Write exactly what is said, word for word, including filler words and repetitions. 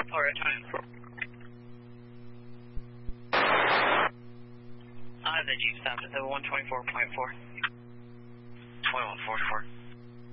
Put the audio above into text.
Or a time. Uh, the Jeep stopped at the one twenty-four point four. twenty-one forty-four.